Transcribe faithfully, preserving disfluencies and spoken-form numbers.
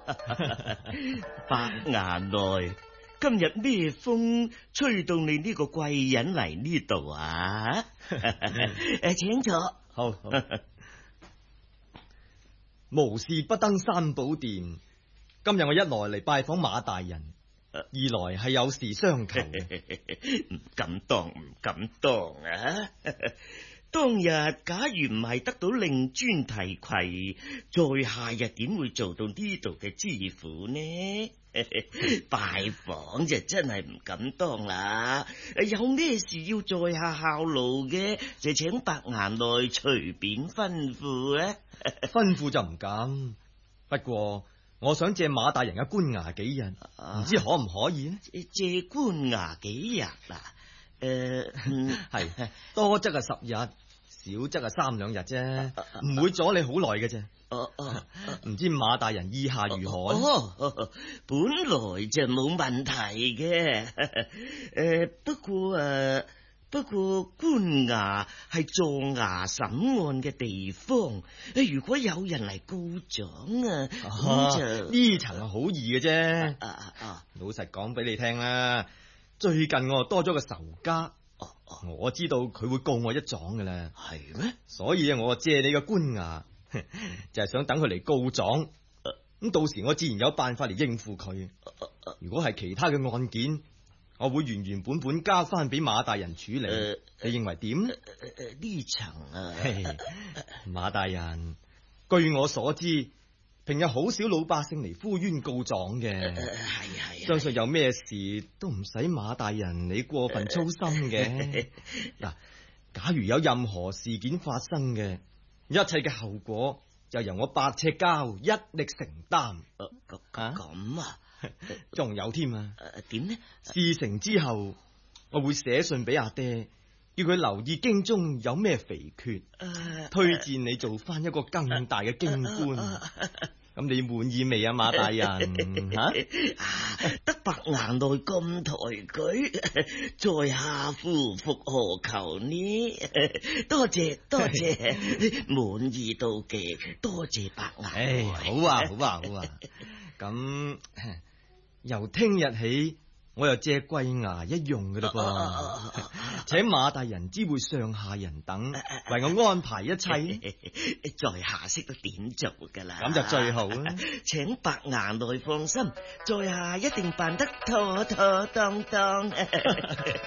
白牙內，今日咩風吹到你呢個貴人嚟呢度啊？誒，請坐。 好，好。無事不登三寶殿。今日我一來嚟拜訪馬大人，二來係有事相求。 唔敢當，唔敢當啊！當日假如唔係得到令尊提攜，在下日點會做到呢度嘅知府呢？拜訪就真係唔敢當啦。有咩事要在下效勞嘅，就請白牙內隨便吩咐啊！ 吩咐就唔敢，不過我想借馬大人嘅官衙幾日，唔、啊、知可唔可以呢？ 借官衙幾日啊？誒、呃， 係多則係十日。少則係三兩日啫，唔會阻你好耐嘅啫。 哦哦， 唔知馬大人意下如何？ 哦，哦本來就冇問題嘅。誒、呃，不過誒、呃，不過官衙係做衙審案嘅地方，如果有人嚟告狀啊，咁就呢層係好易嘅啫。 啊啊啊！ 老實講俾你聽啦，最近我多咗個仇家。我知道佢會告我一狀噶啦， 係咩？ 所以啊，我借你嘅官衙，就係想等佢嚟告狀，咁到時我自然有辦法嚟應付佢。如果係其他嘅案件，我會原原本本交翻俾馬大人處理。呃、你認為點？ 呢層啊， 馬大人，據我所知，平日好少老百姓嚟呼冤告狀嘅，係係，相信有咩事都唔使馬大人你過分操心嘅。嗱，假如有任何事件發生嘅，一切嘅後果就由我白赤膠一力承擔。 咁啊， 仲、啊、有添啊？ 點、呃、呢？ 事成之後，我會寫信俾阿爹，叫佢留意京中有咩肥缺，呃、推薦你做翻一個更大嘅京官。咁、呃呃、你滿意未啊，馬大人？吓、 啊，得白牙內咁抬舉，在下夫復何求呢？多謝多謝，滿意到極，多謝白牙內。 好啊好啊好啊，咁由聽日起。我又借貴衙一用噶啦噃，啊啊啊、請馬大人知會上下人等，啊啊、為我安排一切， 在下識得點做噶啦， 咁就最好啦。 請白牙內放心，在下一定辦得妥妥當當。